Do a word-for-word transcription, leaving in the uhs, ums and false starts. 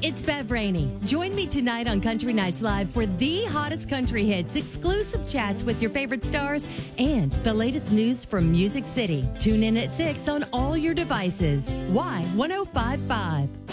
it's Bev Rainey. Join me tonight on Country Nights Live for the hottest country hits, exclusive chats with your favorite stars, and the latest news from Music City. Tune in at six on all your devices. Y ten fifty-five.